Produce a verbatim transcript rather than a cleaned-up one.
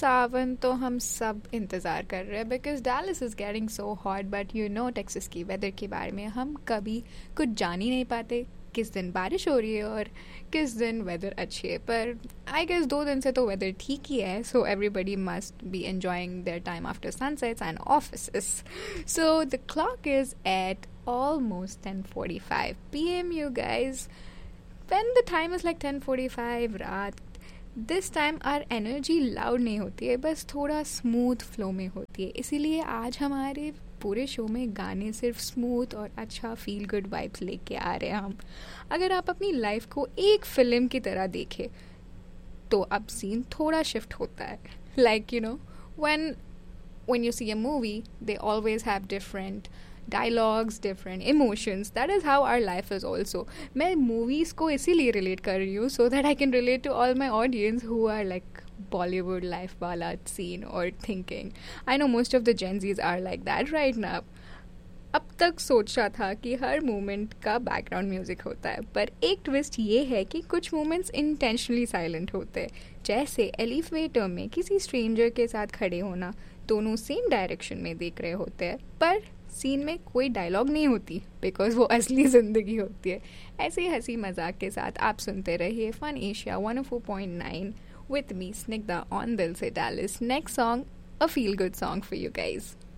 सावन तो हम सब इंतज़ार कर रहे हैं because Dallas is getting so hot but you know Texas की वेदर के बारे में हम कभी कुछ जान ही नहीं पाते किस दिन बारिश हो रही है और किस दिन वेदर अच्छी है. पर आई गेस दो दिन से तो वेदर ठीक ही है, so everybody must be enjoying their time after sunsets and offices. So the clock is eight almost ten forty-five p m you guys. When the time is like ten forty-five रात, this time are energy loud नहीं होती है, बस थोड़ा smooth flow में होती है. इसीलिए आज हमारे पूरे शो में गाने सिर्फ स्मूथ और अच्छा फील गुड वाइब्स लेके आ रहे हैं हम. अगर आप अपनी लाइफ को एक फिल्म की तरह देखें तो अब सीन थोड़ा शिफ्ट होता है. Like you know when when you see a movie, they always have different dialogues, different emotions. That is how our life is also. मैं movies को इसीलिए relate कर रही हूँ so that I can relate to all my audience who are like Bollywood life वाला scene or thinking. I know most of the Gen Zs are like that right now. अब तक सोचा था कि हर मोमेंट का बैकग्राउंड म्यूज़िक होता है, पर एक ट्विस्ट ये है कि कुछ मोमेंट्स इंटेंशनली साइलेंट होते हैं. जैसे एलिवेटर में किसी स्ट्रेंजर के साथ खड़े होना, दोनों सेम डायरेक्शन में देख रहे होते हैं पर सीन में कोई डायलॉग नहीं होती बिकॉज वो असली ज़िंदगी होती है. ऐसे ही हंसी मजाक के साथ आप सुनते रहिए fun Asia one oh four point nine with me Snigdha on Dil Se Dallas. Next song, a feel good song for you guys.